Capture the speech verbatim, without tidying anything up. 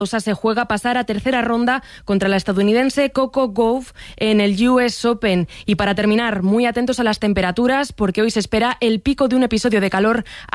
se juega pasar a tercera ronda contra la estadounidense Coco Gauff en el U S Open. Y para terminar, muy atentos a las temperaturas porque hoy se espera el pico de un episodio de calor